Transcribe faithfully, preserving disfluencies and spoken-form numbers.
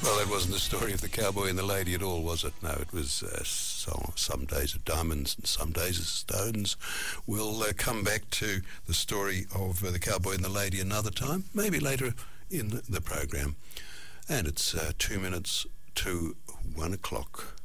Well, that wasn't the story of the cowboy and the lady at all, was it? No, it was uh, so, some days of diamonds and some days of stones. We'll uh, come back to the story of uh, the cowboy and the lady another time, maybe later in the, the program. And it's uh, two minutes to one o'clock.